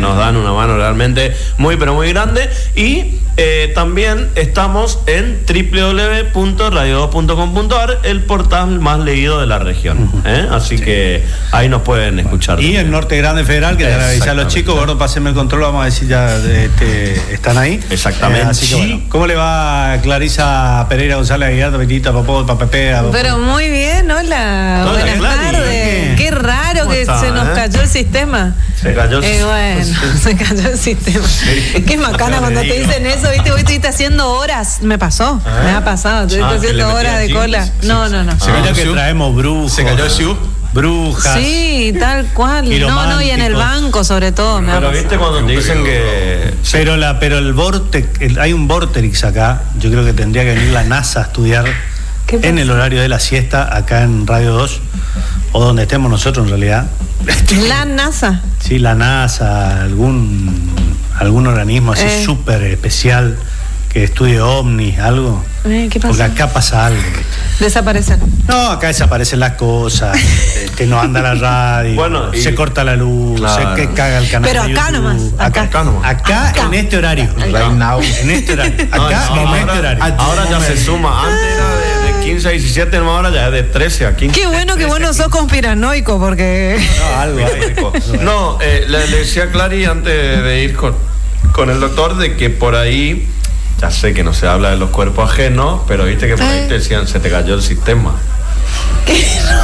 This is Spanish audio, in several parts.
nos dan una mano realmente muy, pero muy grande. Y también estamos en www.radio2.com.ar, el portal más leído de la región. Así que ahí nos pueden escuchar. Y el Norte Grande Federal, que le avisé a los chicos, gordo, pásenme el control, vamos a decir ya están ahí. Exactamente. Así que bueno, ¿cómo le va Clarisa Pereira González Aguilar, Petita, Popó, Papepea? Pero muy bien, hola. Buenas tardes. Qué raro que se nos cayó el sistema. Se cayó el sistema. Se cayó el sistema. Qué macana cuando te dicen eso, ¿viste? Hoy estuviste haciendo horas. Me pasó. Me ha pasado. Estuviste haciendo horas de cola. No. Se cayó que traemos brujos. Se cayó el Siu. Brujas. Sí, tal cual. No, y en el banco sobre todo. Pero viste cuando te dicen que... Pero el vortex, hay un vortex acá. Yo creo que tendría que venir la NASA a estudiar en el horario de la siesta, acá en Radio 2, o donde estemos nosotros en realidad. ¿La NASA? Sí, la NASA, algún organismo así súper especial que estudie ovnis, algo. ¿Qué pasa? Porque acá pasa algo. ¿Desaparecen? No, acá desaparecen las cosas, no anda la radio, bueno, se corta la luz, se caga el canal. Pero acá nomás. Acá en este horario. Right now. En este horario. Acá en este horario. Ahora ya se suma. Antes era de 15 a 17, ahora ya es de 13 a 15. Qué bueno que vos no sos conspiranoico, porque... No, algo hay. No, le decía a Clary antes de ir con el doctor de que por ahí, ya sé que no se habla de los cuerpos ajenos, pero viste que por ahí te decían, se te cayó el sistema. ¿Qué?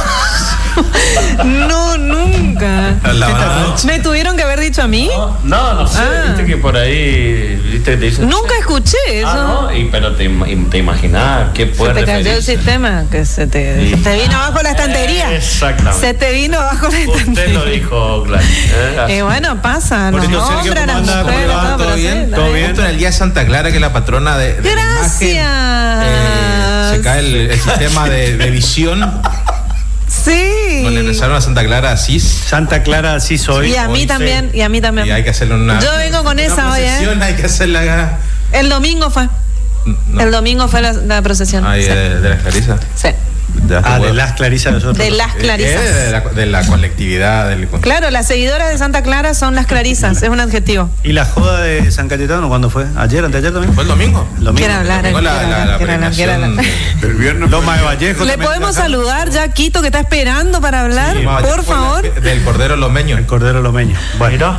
No, nunca. ¿Me tuvieron que haber dicho a mí? No sé, viste que por ahí, viste, te dicen... Nunca escuché eso. ¿No? Pero te imaginás qué puede referirse. Se te cayó el sistema, que se te vino abajo la estantería. Exactamente. Se te vino abajo la estantería. Usted lo dijo, Clary. Bueno, pasa, nos nombran a mujeres. ¿Todo bien? ¿Todo bien? Justo en el día de Santa Clara, que es la patrona de Gracias. La imagen, se cae el sistema de visión. Sí. Le rezaron a Santa Clara Asís. Santa Clara Asís hoy. Y a mí también, y hay que hacerle una... Yo vengo con esa hoy, Hay que hacerla... El domingo fue. No. El domingo fue la procesión. Sí. ¿De las Clarisas? Sí. De las Clarisas nosotros. De las Clarisas. De la colectividad. Claro, las seguidoras de Santa Clara son las Clarisas, es un adjetivo. ¿Y la joda de San Cayetano cuándo fue? ¿Ayer, anteayer también? ¿Fue el domingo? Quiero hablar. El viernes. Loma de Vallejo. ¿Le podemos saludar ya a Quito, que está esperando para hablar? Sí, por favor. Del Cordero Lomeño. El Cordero Lomeño. Bueno,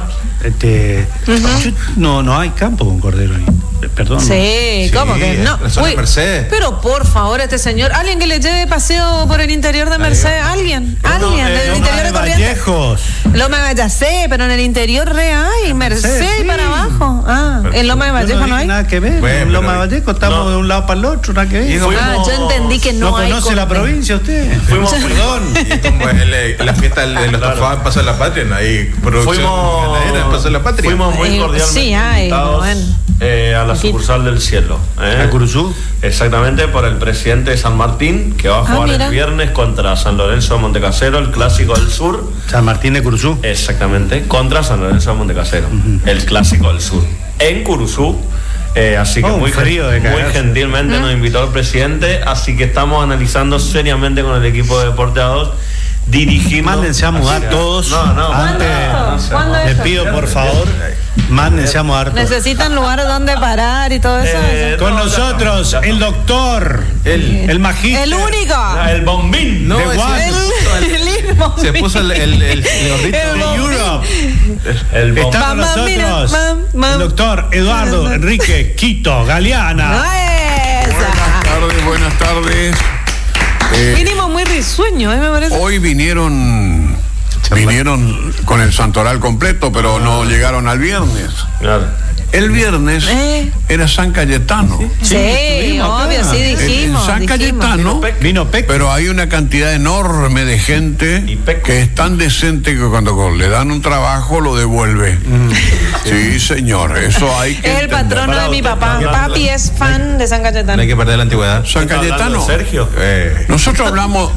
no hay campo con Cordero ahí. Perdón. Sí, ¿cómo que no? Uy, Mercedes. Pero por favor, este señor, alguien que le lleve paseo por el interior de Mercedes, alguien del interior de Corrientes. Loma de Vallejo, pero en el interior hay Mercedes sí. Para abajo. En Loma de Vallejo no hay nada que ver. En Loma de Vallejo estamos de un lado para el otro, nada que ver. Yo entendí que no hay. ¿No conoce la provincia usted? Perdón. Y como la fiesta de los Tofados Paso de la Patria, ahí Paso de la Patria. Fuimos muy cordialmente. Sí, hay. A la sucursal del cielo. ¿A Curuzú? Exactamente, por el presidente de San Martín, que va a jugar el viernes contra San Lorenzo de Montecasero, el clásico del sur. San Martín de Curuzú. Exactamente, contra San Lorenzo de Montecasero, el clásico del sur. En Curuzú. Así que muy gentilmente nos invitó el presidente, así que estamos analizando seriamente con el equipo de Deporteados. Mándense a mudar todos. Antes, les pido por favor, mándense a mudar todos. Necesitan lugares donde parar y todo eso. Con nosotros, el doctor, el magíster, el único, el bombín. No, el bombín. Se puso el gorrito de Europe. Está con nosotros el doctor Eduardo Enrique Quito Galeana. Buenas tardes. Vinimos muy risueños, me parece. Hoy vinieron con el santoral completo, pero no llegaron al viernes. Claro. El viernes era San Cayetano. Sí, obvio, sí dijimos. San Cayetano vino Peco. Pero hay una cantidad enorme de gente que es tan decente que cuando le dan un trabajo lo devuelve. Sí, señor, eso hay que es el patrono de mi papá. Papi es fan de San Cayetano. No hay que perder la antigüedad. San Cayetano. Sergio. Nosotros hablamos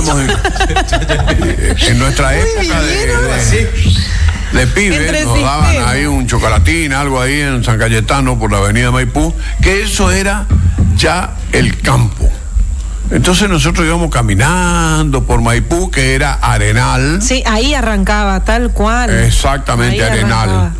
en nuestra época de pibe, nos daban ahí un chocolatín, algo ahí en San Cayetano por la avenida Maipú, que eso era ya el campo. Entonces nosotros íbamos caminando por Maipú, que era Arenal. Sí, ahí arrancaba, tal cual. Exactamente, ahí Arenal. Arrancaba.